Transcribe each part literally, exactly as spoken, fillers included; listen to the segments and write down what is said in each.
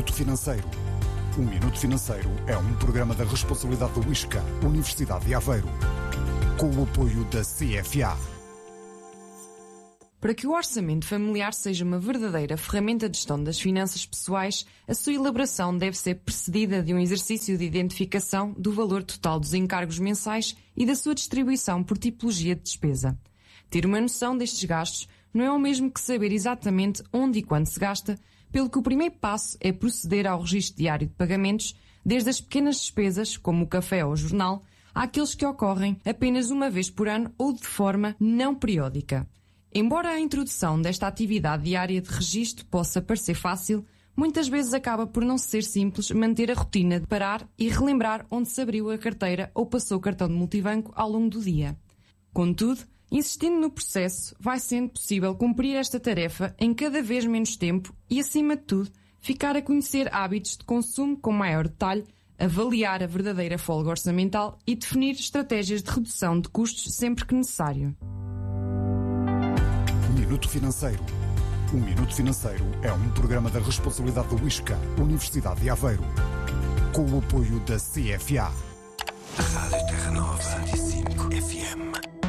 Minuto Financeiro. O Minuto Financeiro é um programa da responsabilidade do ISCA, Universidade de Aveiro, com o apoio da C F A. Para que o orçamento familiar seja uma verdadeira ferramenta de gestão das finanças pessoais, a sua elaboração deve ser precedida de um exercício de identificação do valor total dos encargos mensais e da sua distribuição por tipologia de despesa. Ter uma noção destes gastos não é o mesmo que saber exatamente onde e quando se gasta, pelo que o primeiro passo é proceder ao registro diário de pagamentos, desde as pequenas despesas, como o café ou o jornal, àqueles que ocorrem apenas uma vez por ano ou de forma não periódica. Embora a introdução desta atividade diária de registro possa parecer fácil, muitas vezes acaba por não ser simples manter a rotina de parar e relembrar onde se abriu a carteira ou passou o cartão de multibanco ao longo do dia. Contudo, insistindo no processo, vai sendo possível cumprir esta tarefa em cada vez menos tempo e, acima de tudo, ficar a conhecer hábitos de consumo com maior detalhe, avaliar a verdadeira folga orçamental e definir estratégias de redução de custos sempre que necessário. Minuto Financeiro. O Minuto Financeiro é um programa da responsabilidade do ISCA, Universidade de Aveiro, com o apoio da C F A. Rádio Terra Nova, cento e cinco F M.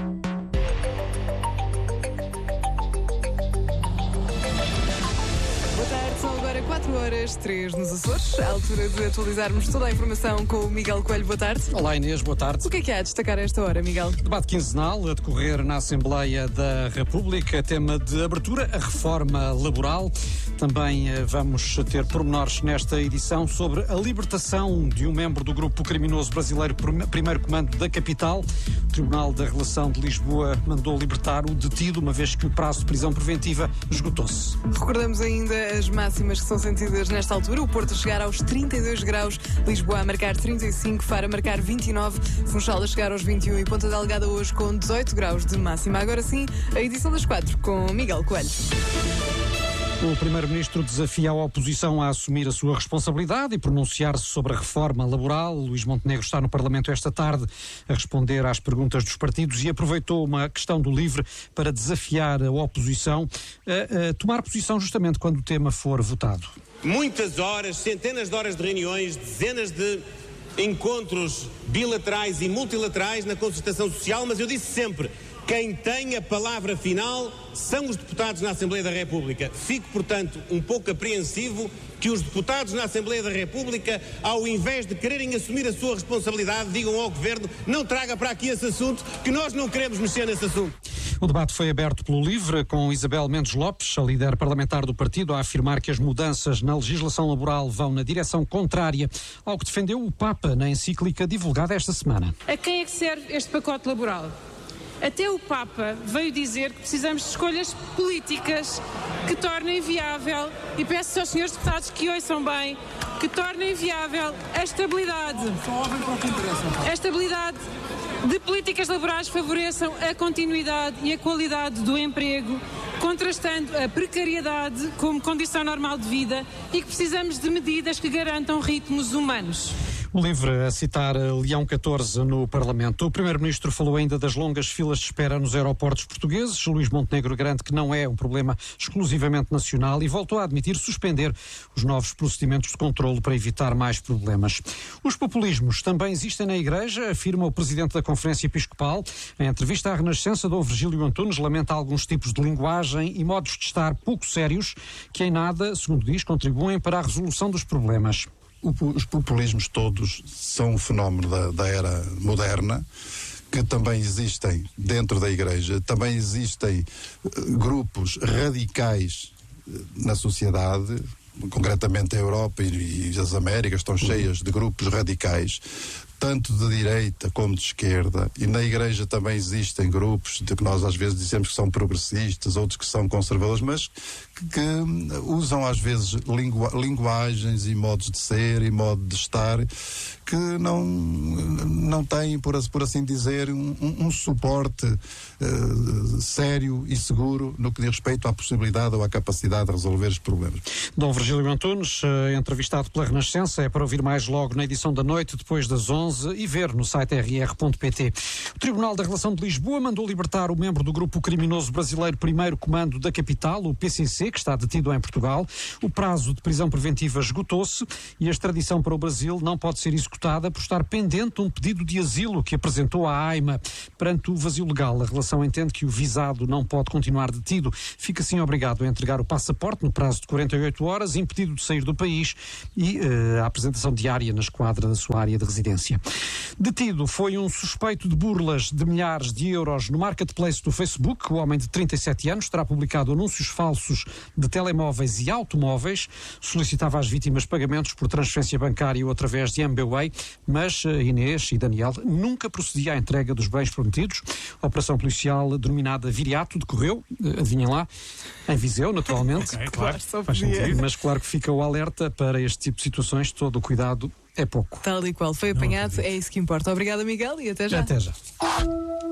Boa tarde, são agora quatro horas, três nos Açores. A altura de atualizarmos toda a informação com o Miguel Coelho. Boa tarde. Olá Inês, boa tarde. O que é que há a destacar a esta hora, Miguel? Debate quinzenal a decorrer na Assembleia da República, tema de abertura, a reforma laboral. Também eh, vamos ter pormenores nesta edição sobre a libertação de um membro do grupo criminoso brasileiro Primeiro Comando da Capital. O Tribunal da Relação de Lisboa mandou libertar o detido, uma vez que o prazo de prisão preventiva esgotou-se. Recordamos ainda as máximas que são sentidas nesta altura. O Porto a chegar aos trinta e dois graus, Lisboa a marcar trinta e cinco, Faro a marcar vinte e nove, Funchal a chegar aos vinte e um e Ponta Delgada hoje com dezoito graus de máxima. Agora sim, a edição das quatro com Miguel Coelho. O Primeiro-Ministro desafia a oposição a assumir a sua responsabilidade e pronunciar-se sobre a reforma laboral. Luís Montenegro está no Parlamento esta tarde a responder às perguntas dos partidos e aproveitou uma questão do LIVRE para desafiar a oposição a, a tomar posição justamente quando o tema for votado. Muitas horas, centenas de horas de reuniões, dezenas de encontros bilaterais e multilaterais na concertação social, mas eu disse sempre: quem tem a palavra final são os deputados na Assembleia da República. Fico, portanto, um pouco apreensivo que os deputados na Assembleia da República, ao invés de quererem assumir a sua responsabilidade, digam ao Governo: não traga para aqui esse assunto, que nós não queremos mexer nesse assunto. O debate foi aberto pelo LIVRE, com Isabel Mendes Lopes, a líder parlamentar do partido, a afirmar que as mudanças na legislação laboral vão na direção contrária ao que defendeu o Papa na encíclica divulgada esta semana. A quem é que serve este pacote laboral? Até o Papa veio dizer que precisamos de escolhas políticas que tornem viável, e peço aos senhores deputados que ouçam bem, que tornem viável a estabilidade. A estabilidade de políticas laborais favoreçam a continuidade e a qualidade do emprego, contrastando a precariedade como condição normal de vida, e que precisamos de medidas que garantam ritmos humanos. O LIVRE a citar Leão catorze no Parlamento. O Primeiro-Ministro falou ainda das longas filas de espera nos aeroportos portugueses. Luís Montenegro garante que não é um problema exclusivamente nacional e voltou a admitir suspender os novos procedimentos de controlo para evitar mais problemas. Os populismos também existem na Igreja, afirma o Presidente da Conferência Episcopal. Em entrevista à Renascença, Dom Virgílio Antunes lamenta alguns tipos de linguagem e modos de estar pouco sérios que em nada, segundo diz, contribuem para a resolução dos problemas. Os populismos todos são um fenómeno da, da era moderna, que também existem dentro da Igreja, também existem uh, grupos radicais uh, na sociedade, concretamente a Europa e, e as Américas estão cheias de grupos radicais, tanto de direita como de esquerda, e na Igreja também existem grupos de que nós às vezes dizemos que são progressistas, outros que são conservadores, mas que, que usam às vezes lingu, linguagens e modos de ser e modo de estar que não, não têm, por, por assim dizer, um, um suporte uh, sério e seguro no que diz respeito à possibilidade ou à capacidade de resolver os problemas. Dom Virgílio Antunes, uh, entrevistado pela Renascença, é para ouvir mais logo na edição da noite, depois das onze. onze e ver no site r r ponto p t. O Tribunal da Relação de Lisboa mandou libertar o membro do grupo criminoso brasileiro Primeiro Comando da Capital, o P C C, que está detido em Portugal. O prazo de prisão preventiva esgotou-se e a extradição para o Brasil não pode ser executada por estar pendente um pedido de asilo que apresentou à AIMA. Perante o vazio legal, a relação entende que o visado não pode continuar detido. Fica assim obrigado a entregar o passaporte no prazo de quarenta e oito horas, impedido de sair do país e uh, a apresentação diária na esquadra da sua área de residência. Detido foi um suspeito de burlas de milhares de euros no marketplace do Facebook. O homem de trinta e sete anos terá publicado anúncios falsos de telemóveis e automóveis, solicitava às vítimas pagamentos por transferência bancária ou através de M B W A Y, mas Inês e Daniel nunca procedia à entrega dos bens prometidos. A operação policial denominada Viriato decorreu, adivinhem lá, em Viseu, naturalmente. Okay, claro, Faz sentido, mas claro que fica o alerta para este tipo de situações, todo o cuidado é pouco. Tal e qual foi apanhado, é isso que importa. Obrigada, Miguel, e até já. Até já.